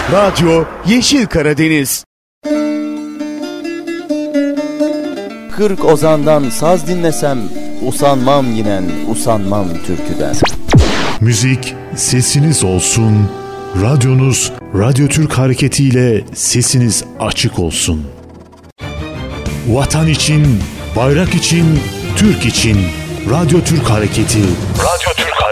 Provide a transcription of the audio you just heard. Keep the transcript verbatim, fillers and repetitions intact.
Radyo Yeşil Karadeniz. Kırk ozandan saz dinlesem, usanmam yinen, usanmam türküden. Müzik sesiniz olsun, radyonuz Radyo Türk Hareketi ile sesiniz açık olsun. Vatan için, bayrak için, Türk için Radyo Türk Hareketi. Radyo